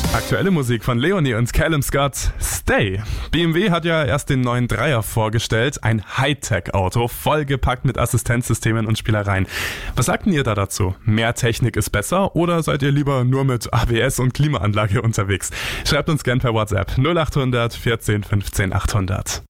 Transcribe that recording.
Aktuelle Musik von Leonie und Callum Scott, Stay. BMW hat ja erst den neuen Dreier vorgestellt, ein Hightech-Auto, vollgepackt mit Assistenzsystemen und Spielereien. Was sagt denn ihr da dazu? Mehr Technik ist besser oder seid ihr lieber nur mit ABS und Klimaanlage unterwegs? Schreibt uns gern per WhatsApp 0800 14 15 800.